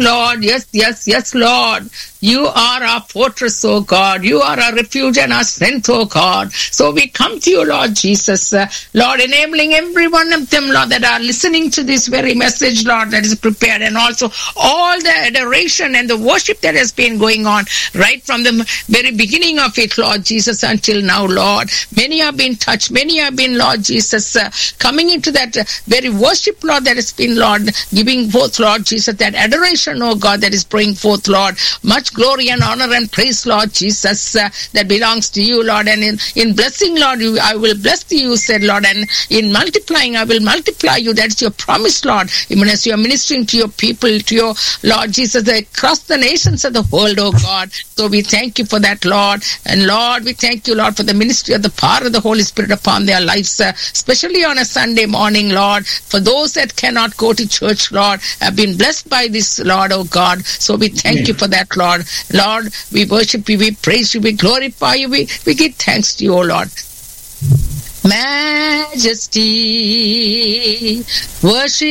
Lord. Yes, Lord. You are our fortress, oh God. You are our refuge and our strength, oh God. So we come to you, Lord Jesus. Lord, enabling every one of them, Lord, that are listening to this very message, Lord, that is prepared, and also all the adoration and the worship that has been going on right from the very beginning of it, Lord Jesus, until now, Lord. Many have been touched. Many have been, Lord Jesus, coming into that very worship, Lord, that has been, Lord, giving forth, Lord Jesus, that adoration, oh God, that is bringing forth, Lord, much glory and honor and praise, Lord Jesus, that belongs to you, Lord. And in blessing, Lord, I will bless you, said, Lord, and in multiplying, I will multiply you. That's your promise, Lord, even as you are ministering to your people, to your, Lord Jesus, across the nations of the world, oh God. So we thank you for that, Lord. And Lord, we thank you, Lord, for the ministry of the power of the Holy Spirit upon their lives, especially on a Sunday morning, Lord. For those that cannot go to church, Lord, have been blessed by this, Lord, oh God. So we thank you for that, Lord. Lord, we worship you, we praise you, we glorify you, we give thanks to you, O Lord. Majesty, worship